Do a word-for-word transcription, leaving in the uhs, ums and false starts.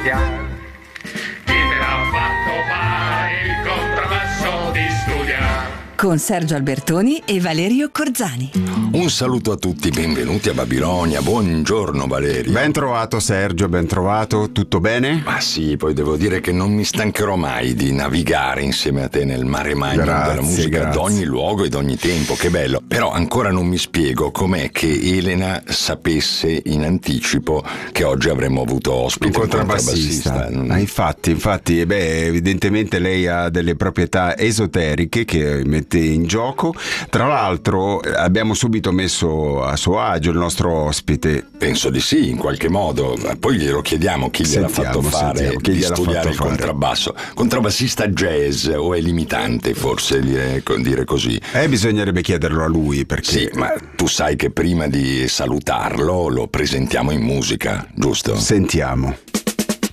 studiare. Chi te l'ha fatto fare il contrabbasso di studiare? Con Sergio Albertoni e Valerio Corzani. Un saluto a tutti, benvenuti a Babilonia. Buongiorno Valerio. Ben trovato Sergio, ben trovato, tutto bene? Ma sì, poi devo dire che non mi stancherò mai di navigare insieme a te nel mare magnum Grazie, della musica grazie. d'ogni luogo e d'ogni tempo, che bello. Però ancora non mi spiego com'è che Elena sapesse in anticipo che oggi avremmo avuto ospite Un un contrabbassista. contrabbassista. Ah, infatti, infatti, eh beh, evidentemente lei ha delle proprietà esoteriche che mette in gioco. Tra l'altro eh, abbiamo subito messo a suo agio il nostro ospite. Penso di sì, in qualche modo. Poi glielo chiediamo chi gliel'ha Sentiamo, fatto fare sentiamo, chi di gliel'ha studiare fatto il fare. contrabbasso. Contrabbassista jazz o è limitante forse dire, dire così? Eh, bisognerebbe chiederlo a lui perché... Sì, ma tu sai che prima di salutarlo lo presentiamo in musica, giusto? Sentiamo.